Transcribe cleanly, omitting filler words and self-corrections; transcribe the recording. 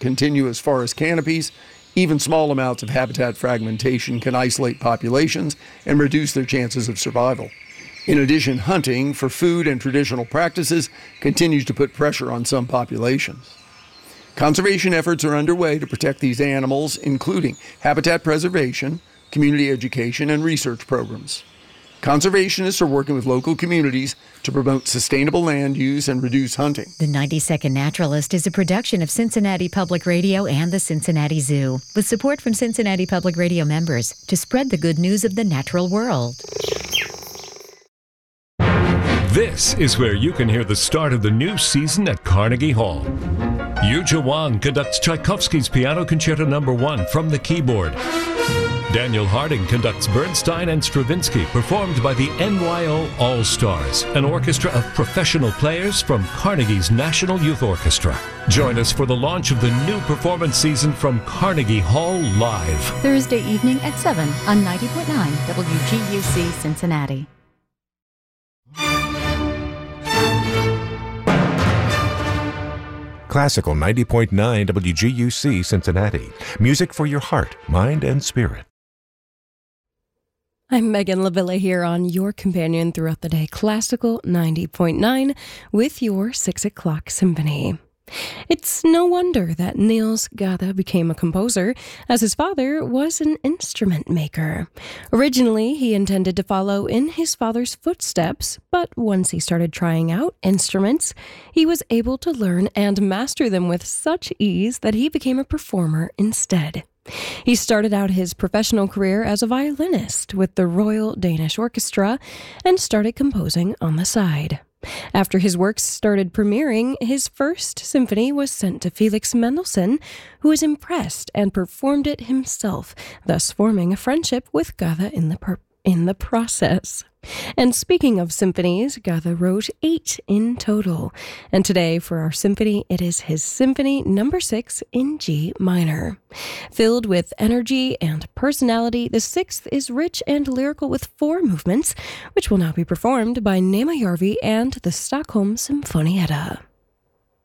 continuous forest canopies, even small amounts of habitat fragmentation can isolate populations and reduce their chances of survival. In addition, hunting for food and traditional practices continues to put pressure on some populations. Conservation efforts are underway to protect these animals, including habitat preservation, community education, and research programs. Conservationists are working with local communities to promote sustainable land use and reduce hunting. The 90-Second Naturalist is a production of Cincinnati Public Radio and the Cincinnati Zoo, with support from Cincinnati Public Radio members to spread the good news of the natural world. This is where you can hear the start of the new season at Carnegie Hall. Yuja Wang conducts Tchaikovsky's Piano Concerto No. 1 from the keyboard. Daniel Harding conducts Bernstein and Stravinsky, performed by the NYO All-Stars, an orchestra of professional players from Carnegie's National Youth Orchestra. Join us for the launch of the new performance season from Carnegie Hall Live. Thursday evening at 7 on 90.9 WGUC Cincinnati. Classical 90.9 WGUC Cincinnati. Music for your heart, mind, and spirit. I'm Megan LaVilla here on your companion throughout the day, Classical 90.9, with your 6 o'clock symphony. It's no wonder that Niels Gade became a composer, as his father was an instrument maker. Originally, he intended to follow in his father's footsteps, but once he started trying out instruments, he was able to learn and master them with such ease that he became a performer instead. He started out his professional career as a violinist with the Royal Danish Orchestra and started composing on the side. After his works started premiering, his first symphony was sent to Felix Mendelssohn, who was impressed and performed it himself, thus forming a friendship with Gade in the process. And speaking of symphonies, Gade wrote 8 in total. And today, for our symphony, it is his Symphony No. 6 in G minor. Filled with energy and personality, the 6th is rich and lyrical with 4 movements, which will now be performed by Nema Järvi and the Stockholm Symfonietta.